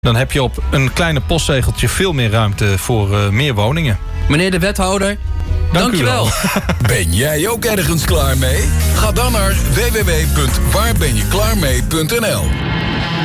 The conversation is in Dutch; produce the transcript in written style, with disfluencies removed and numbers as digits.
Dan heb je op een kleine postzegeltje veel meer ruimte voor meer woningen. Meneer de wethouder, dankjewel. Ben jij ook ergens klaar mee? Ga dan naar www.waarbenjeklaarmee.nl.